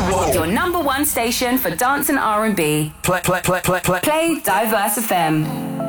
Your number one station for dance and R&B. Play Diverse FM.